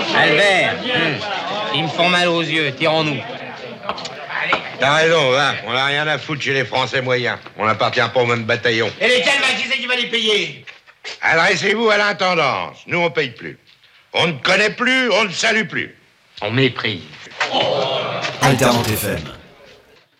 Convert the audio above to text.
Albert, ils me font mal aux yeux, tirons-nous. T'as raison, va. On n'a rien à foutre chez les Français moyens. On n'appartient pas au même bataillon. Et lesquels, qui c'est qui va les payer? Adressez-vous à l'intendance. Nous, on paye plus. On ne connaît plus, on ne salue plus. On méprise. Alternante FM.